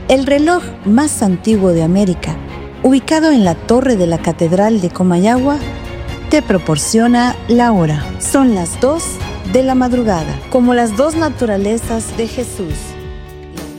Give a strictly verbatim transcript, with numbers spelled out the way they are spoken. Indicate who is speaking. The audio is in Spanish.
Speaker 1: El reloj más antiguo de América, ubicado en la torre de la Catedral de Comayagua, te proporciona la hora. Son las dos de la madrugada, como las dos naturalezas de Jesús.